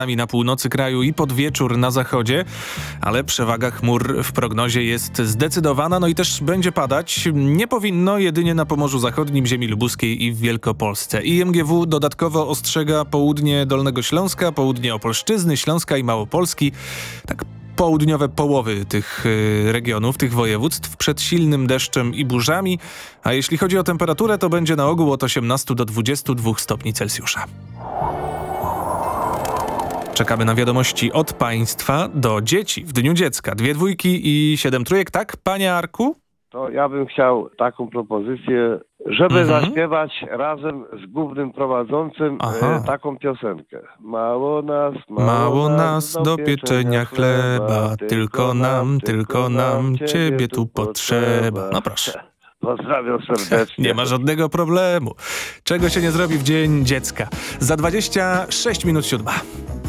Na północy kraju i pod wieczór na zachodzie, ale przewaga chmur w prognozie jest zdecydowana, no i też będzie padać. Nie powinno, jedynie na Pomorzu Zachodnim, ziemi lubuskiej i w Wielkopolsce. IMGW dodatkowo ostrzega południe Dolnego Śląska, południe Opolszczyzny, Śląska i Małopolski. Tak południowe połowy tych regionów, tych województw przed silnym deszczem i burzami, a jeśli chodzi o temperaturę, to będzie na ogół od 18 do 22 stopni Celsjusza. Czekamy na wiadomości od państwa do dzieci w Dniu Dziecka. 2 dwójki i 7 trójek, tak, panie Arku? To ja bym chciał taką propozycję, żeby zaśpiewać razem z głównym prowadzącym taką piosenkę. Mało nas do pieczenia chleba, tylko nam ciebie tu potrzeba. No proszę. Pozdrawiam serdecznie. Nie ma żadnego problemu. Czego się nie zrobi w Dzień Dziecka. Za 26 minut 7.